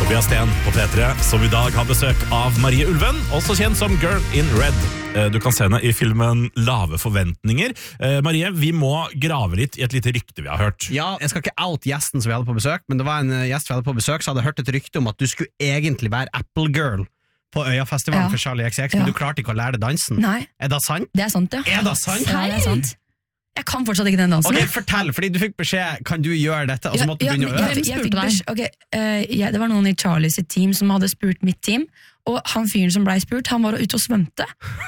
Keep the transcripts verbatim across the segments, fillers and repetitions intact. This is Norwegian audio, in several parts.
Tobias Sten på P tre, som i dag har besøk av Marie Ulven, også kjent som Girl in Red. Du kan se henne i filmen Lave forventninger. Marie, vi må grave litt i et lite rykte vi har hørt. Ja, jeg skal ikke out gjesten som vi hadde på besøk, men det var en gjest vi hadde på besøk, så hadde jeg hørt et rykte om at du skulle egentlig være Apple Girl på Øyafestivalen Ja. for Charlie X C X, Ja. men du klarte ikke å lære deg dansen. Nei, Er det sant? det er sant, ja. Er det sant? Ja, det er sant. Jeg kan fortsatt ikke den dansen. Ok, fortell, fordi du fikk beskjed, kan du gjøre dette, og så måtte du Ja, begynne å men øve. jeg, jeg, jeg fikk spurte deg? bes- ok, eh, jeg, Det var noen i Charlie sitt team som hadde spurt mitt team, og han fyren som ble spurt, han var ute og svømte.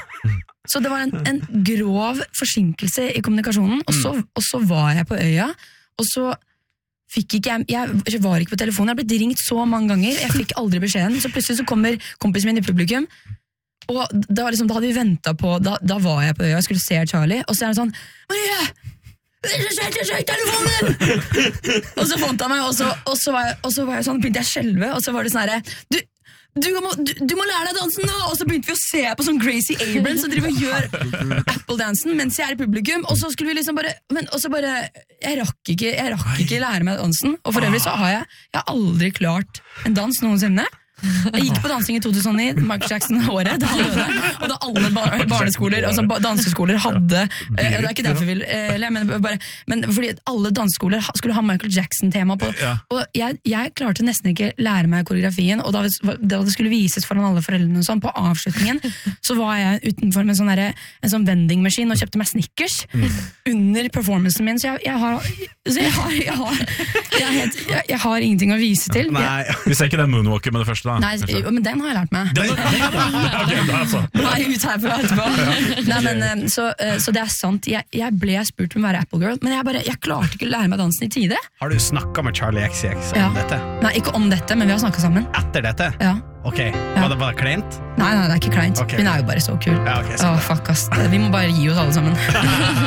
Så det var en, en grov forsinkelse i kommunikasjonen, og så, og så var jeg på øya, og så fikk ikke jeg, jeg var ikke på telefonen, jeg ble ringt så mange ganger, jeg fikk aldri beskjeden, så plutselig så kommer kompisen min i publikum, og da, var liksom, da hadde vi ventet på, da, da var jeg på øya, jeg skulle se Charlie, og så er det sånn, Marie! Sjekk, sjekk telefonen din! Og så fant han meg, og så, og så, var, jeg, og så var jeg sånn, begynte jeg å skjelve, og så var det sånn her, du, du, må, du, du må lære deg dansen nå! Og så begynte vi å se på sånn Gracie Abrams og driver og gjør Apple-dansen mens jeg er i publikum, og så skulle vi liksom bare, men, og så bare, jeg rakk ikke, jeg rakk ikke lære meg dansen, og for øvrig så har jeg, jeg har aldri klart en dans noensinne. Jeg gikk på dansing i to tusen og ni, Michael Jackson-året, da han døde, og da alle bar barneskoler, altså ba danseskoler hadde, eh, det er ikke derfor vi vil, eh, eller, men, bare, men fordi alle danseskoler ha- skulle ha Michael Jackson-tema på, Ja. og jeg, jeg klarte nesten ikke lære meg koreografien, og da, da det skulle vises foran alle foreldrene og sånn, på avslutningen, så var jeg utenfor med en sånn, der, en sånn vendingmaskin og kjøpte meg Snickers under performancen min, så jeg, jeg har, så jeg har, jeg har, jeg, er helt, jeg, jeg har ingenting å vise til. Jeg, Nei, Vi ser ikke den moonwalker med det første da. Nei, jo, men den har jeg lært meg. Ok, da altså. Nå er jeg ut herfra etterpå. Nei, men, eh, så, eh, så det er sant. Jeg, jeg ble spurt om å være Apple Girl, men jeg, bare, jeg klarte ikke å lære meg dansen i tide. har du snakket med Charlie X C X om Ja. dette? Nei, ikke om dette, men vi har snakket sammen. Etter dette? Ja. Ok, var det bare kleint? Nei, nei, det er ikke kleint. Ok. Hun er jo bare så kul. Ja, ok, Åh, så bra. fuck ass. Vi må bare gi oss alle sammen.